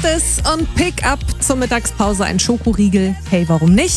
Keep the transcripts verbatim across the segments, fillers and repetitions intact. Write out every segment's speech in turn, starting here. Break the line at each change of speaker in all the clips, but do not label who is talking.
Justice und Pick Up zur Mittagspause ein Schokoriegel. Hey, warum nicht?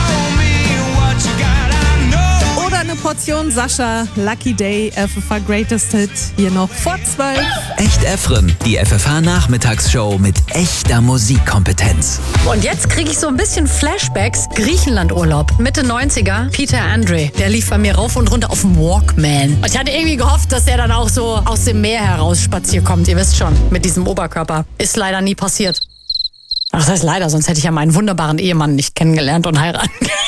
Oder eine Portion Sascha, Lucky Day, F F H Greatest Hit, hier noch vor zwölf.
Echt Efren, die F F H-Nachmittagsshow mit echter Musikkompetenz.
Und jetzt kriege ich so ein bisschen Flashbacks. Griechenlandurlaub, Mitte neunziger, Peter Andre. Der lief bei mir rauf und runter auf dem Walkman. Und ich hatte irgendwie gehofft, dass der dann auch so aus dem Meer heraus spaziert kommt. Ihr wisst schon, mit diesem Oberkörper. Ist leider nie passiert. Ach, das heißt leider, sonst hätte ich ja meinen wunderbaren Ehemann nicht kennengelernt und heiraten.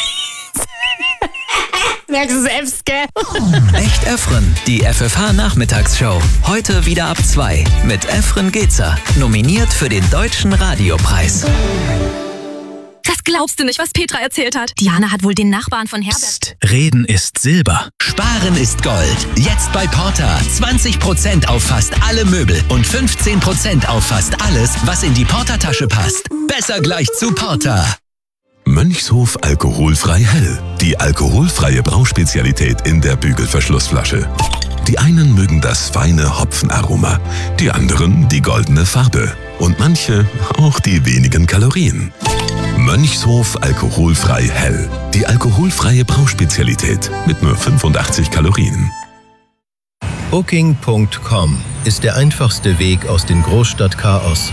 Merkst du selbst, gell?
Echt Efren, die F F H-Nachmittagsshow. Heute wieder ab zwei mit Efren Gezer. Nominiert für den Deutschen Radiopreis.
Das glaubst du nicht, was Petra erzählt hat. Diana hat wohl den Nachbarn von Herbert...
Psst, Reden ist Silber. Sparen ist Gold. Jetzt bei Porta. zwanzig Prozent auf fast alle Möbel und fünfzehn Prozent auf fast alles, was in die Porta-Tasche passt. Besser gleich zu Porta.
Mönchshof alkoholfrei hell. Die alkoholfreie Brauspezialität in der Bügelverschlussflasche. Die einen mögen das feine Hopfenaroma, die anderen die goldene Farbe und manche auch die wenigen Kalorien. Mönchshof alkoholfrei hell. Die alkoholfreie Brauspezialität mit nur fünfundachtzig Kalorien.
Booking Punkt com ist der einfachste Weg aus dem Großstadtchaos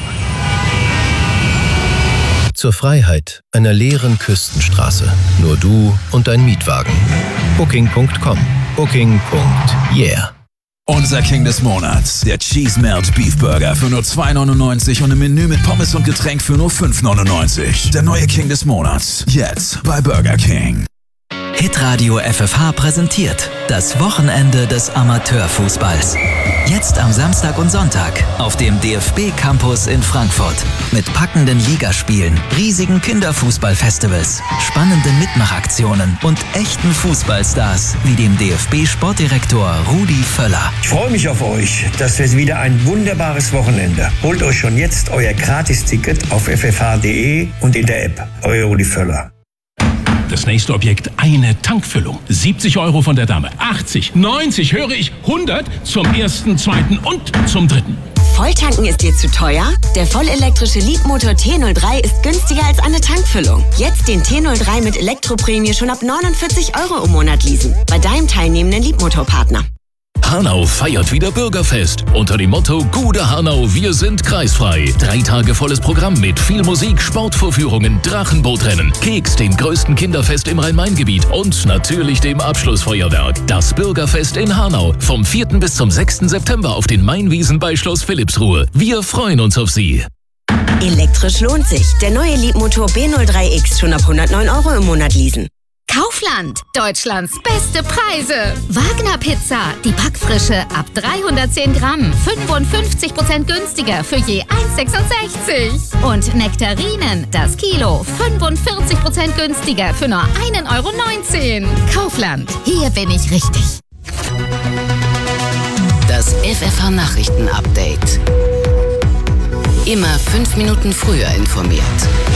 zur Freiheit einer leeren Küstenstraße. Nur du und dein Mietwagen. Booking Punkt com. Booking. Yeah.
Unser King des Monats, der Cheese Melt Beef Burger für nur zwei neunundneunzig und im Menü mit Pommes und Getränk für nur fünf neunundneunzig. Der neue King des Monats, jetzt bei Burger King.
Hitradio F F H präsentiert das Wochenende des Amateurfußballs. Jetzt am Samstag und Sonntag auf dem D F B Campus in Frankfurt. Mit packenden Ligaspielen, riesigen Kinderfußballfestivals, spannenden Mitmachaktionen und echten Fußballstars wie dem D F B-Sportdirektor Rudi Völler.
Ich freue mich auf euch. Das wird wieder ein wunderbares Wochenende. Holt euch schon jetzt euer Gratisticket auf f f h punkt d e und in der App. Euer Rudi Völler.
Das nächste Objekt, eine Tankfüllung. siebzig Euro von der Dame, achtzig, neunzig, höre ich, hundert zum ersten, zweiten und zum dritten.
Volltanken ist dir zu teuer? Der vollelektrische Leapmotor T null drei ist günstiger als eine Tankfüllung. Jetzt den T null drei mit Elektroprämie schon ab neunundvierzig Euro im Monat leasen. Bei deinem teilnehmenden Leapmotor-Partner.
Hanau feiert wieder Bürgerfest. Unter dem Motto Gude Hanau, wir sind kreisfrei. Drei Tage volles Programm mit viel Musik, Sportvorführungen, Drachenbootrennen, Keks, dem größten Kinderfest im Rhein-Main-Gebiet und natürlich dem Abschlussfeuerwerk. Das Bürgerfest in Hanau. Vom vierten bis zum sechsten September auf den Mainwiesen bei Schloss Philippsruhe. Wir freuen uns auf Sie.
Elektrisch lohnt sich. Der neue Leapmotor B null drei X schon ab hundertneun Euro im Monat leasen.
Kaufland, Deutschlands beste Preise. Wagner Pizza, die Backfrische ab dreihundertzehn Gramm, fünfundfünfzig Prozent günstiger für je eins sechsundsechzig. Und Nektarinen, das Kilo, fünfundvierzig Prozent günstiger für nur ein Euro neunzehn. Kaufland, hier bin ich richtig.
Das F F H-Nachrichten-Update. Immer fünf Minuten früher informiert.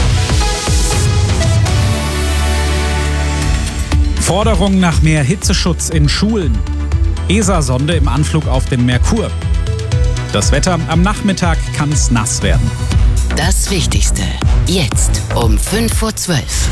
Forderung nach mehr Hitzeschutz in Schulen. E S A-Sonde im Anflug auf den Merkur. Das Wetter, am Nachmittag kann es nass werden.
Das Wichtigste, jetzt um fünf vor zwölf.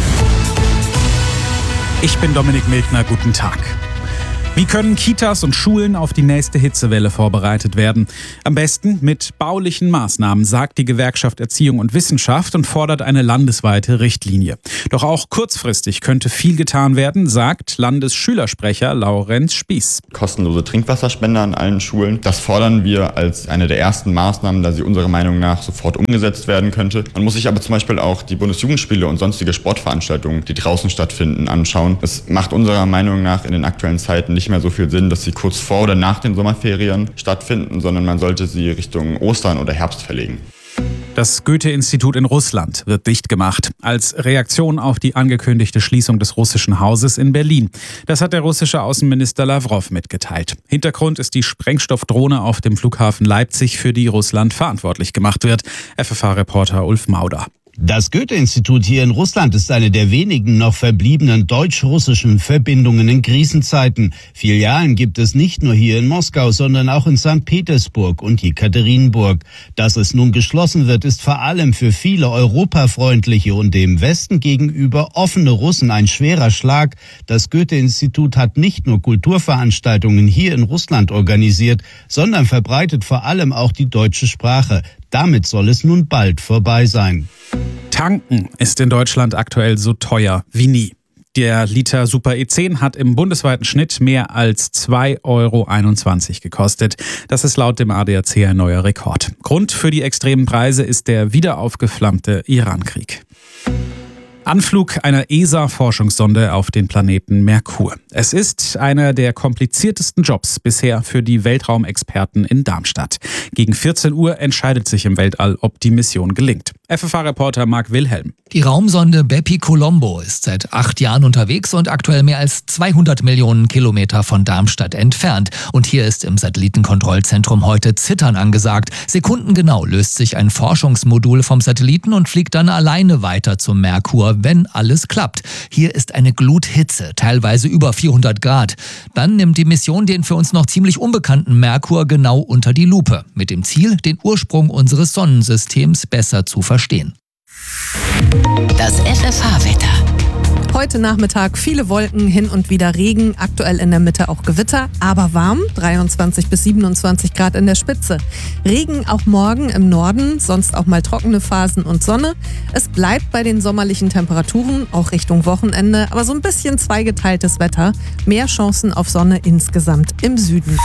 Ich bin Dominik Mildner, guten Tag. Wie können Kitas und Schulen auf die nächste Hitzewelle vorbereitet werden? Am besten mit baulichen Maßnahmen, sagt die Gewerkschaft Erziehung und Wissenschaft und fordert eine landesweite Richtlinie. Doch auch kurzfristig könnte viel getan werden, sagt Landesschülersprecher Laurenz Spieß.
Kostenlose Trinkwasserspender an allen Schulen. Das fordern wir als eine der ersten Maßnahmen, da sie unserer Meinung nach sofort umgesetzt werden könnte. Man muss sich aber zum Beispiel auch die Bundesjugendspiele und sonstige Sportveranstaltungen, die draußen stattfinden, anschauen. Es macht unserer Meinung nach in den aktuellen Zeiten nicht mehr so viel Sinn, dass sie kurz vor oder nach den Sommerferien stattfinden, sondern man sollte sie Richtung Ostern oder Herbst verlegen.
Das Goethe-Institut in Russland wird dicht gemacht, als Reaktion auf die angekündigte Schließung des russischen Hauses in Berlin. Das hat der russische Außenminister Lawrow mitgeteilt. Hintergrund ist die Sprengstoffdrohne auf dem Flughafen Leipzig, für die Russland verantwortlich gemacht wird. F F H-Reporter Ulf Mauder.
Das Goethe-Institut hier in Russland ist eine der wenigen noch verbliebenen deutsch-russischen Verbindungen in Krisenzeiten. Filialen gibt es nicht nur hier in Moskau, sondern auch in Sankt Petersburg und Jekaterinburg. Dass es nun geschlossen wird, ist vor allem für viele europafreundliche und dem Westen gegenüber offene Russen ein schwerer Schlag. Das Goethe-Institut hat nicht nur Kulturveranstaltungen hier in Russland organisiert, sondern verbreitet vor allem auch die deutsche Sprache. Damit soll es nun bald vorbei sein.
Tanken ist in Deutschland aktuell so teuer wie nie. Der Liter Super E zehn hat im bundesweiten Schnitt mehr als zwei Euro einundzwanzig gekostet. Das ist laut dem A D A C ein neuer Rekord. Grund für die extremen Preise ist der wieder aufgeflammte Iran-Krieg. Anflug einer E S A-Forschungssonde auf den Planeten Merkur. Es ist einer der kompliziertesten Jobs bisher für die Weltraumexperten in Darmstadt. Gegen vierzehn Uhr entscheidet sich im Weltall, ob die Mission gelingt. F F H-Reporter Marc Wilhelm.
Die Raumsonde Bepi Colombo ist seit acht Jahren unterwegs und aktuell mehr als zweihundert Millionen Kilometer von Darmstadt entfernt. Und hier ist im Satellitenkontrollzentrum heute Zittern angesagt. Sekundengenau löst sich ein Forschungsmodul vom Satelliten und fliegt dann alleine weiter zum Merkur, wenn alles klappt. Hier ist eine Gluthitze, teilweise über vierhundert Grad. Dann nimmt die Mission den für uns noch ziemlich unbekannten Merkur genau unter die Lupe, mit dem Ziel, den Ursprung unseres Sonnensystems besser zu verstehen.
Das F F H-Wetter.
Heute Nachmittag viele Wolken, hin und wieder Regen, aktuell in der Mitte auch Gewitter, aber warm, dreiundzwanzig bis siebenundzwanzig Grad in der Spitze. Regen auch morgen im Norden, sonst auch mal trockene Phasen und Sonne. Es bleibt bei den sommerlichen Temperaturen, auch Richtung Wochenende, aber so ein bisschen zweigeteiltes Wetter. Mehr Chancen auf Sonne insgesamt im Süden.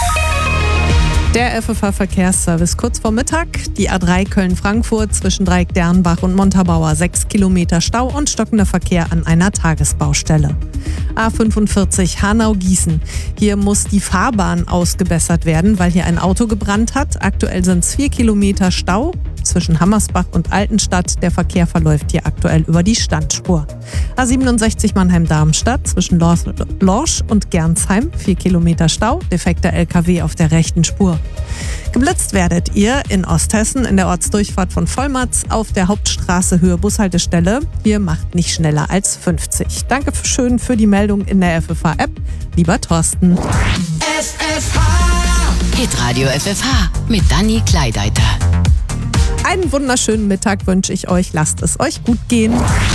Der F F H-Verkehrsservice kurz vor Mittag. Die A drei Köln-Frankfurt zwischen Dreieck-Dernbach und Montabaur. Sechs Kilometer Stau und stockender Verkehr an einer Tagesbaustelle. A fünfundvierzig Hanau-Gießen. Hier muss die Fahrbahn ausgebessert werden, weil hier ein Auto gebrannt hat. Aktuell sind es vier Kilometer Stau zwischen Hammersbach und Altenstadt. Der Verkehr verläuft hier aktuell über die Standspur. A siebenundsechzig Mannheim-Darmstadt zwischen Lorsch und Gernsheim. vier Kilometer Stau, defekter L K W auf der rechten Spur. Geblitzt werdet ihr in Osthessen in der Ortsdurchfahrt von Vollmatz auf der Hauptstraße Höhe Bushaltestelle. Ihr macht nicht schneller als fünfzig. Danke schön für die Meldung in der F F H-App. Lieber Thorsten.
F F H. Hitradio F F H mit Dani Kleideiter.
Einen wunderschönen Mittag wünsche ich euch. Lasst es euch gut gehen.